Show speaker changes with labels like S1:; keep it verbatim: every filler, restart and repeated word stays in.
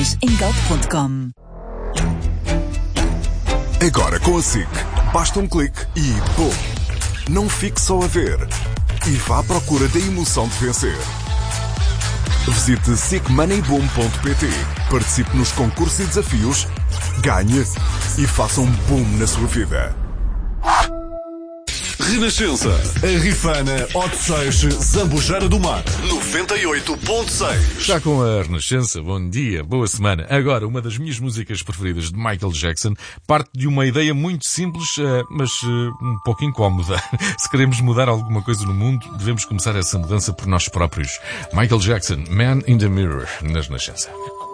S1: mais em galp ponto com.
S2: Agora com a S I C, basta um clique e bum! Não fique só a ver e vá à procura da emoção de vencer. Visite sic money boom ponto pt, participe nos concursos e desafios, ganhe e faça um boom na sua vida.
S3: Renascença, a Rifana, Hot Seixo, Zambujeira do Mar, noventa e oito ponto seis.
S4: Já com a Renascença, bom dia, boa semana. Agora, uma das minhas músicas preferidas de Michael Jackson parte de uma ideia muito simples, mas um pouco incómoda. Se queremos mudar alguma coisa no mundo, devemos começar essa mudança por nós próprios. Michael Jackson, Man in the Mirror, na Renascença.